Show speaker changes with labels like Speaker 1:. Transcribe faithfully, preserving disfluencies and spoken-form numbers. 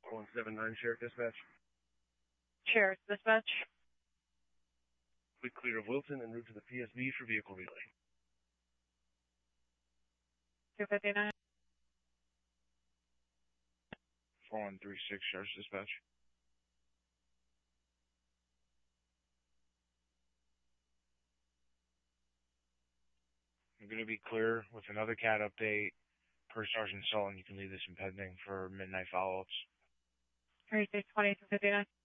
Speaker 1: one seven nine Sheriff Dispatch.
Speaker 2: Sheriff Dispatch.
Speaker 1: We clear of Wilton en route to the P S B for vehicle relay.
Speaker 2: two fifty-nine.
Speaker 1: four one three six Sheriff's Dispatch. I'm going to be clear with another C A D update. Per Sergeant Sullivan, you can leave this in pending for midnight follow-ups.
Speaker 2: thirty-six twenty, two fifty-nine.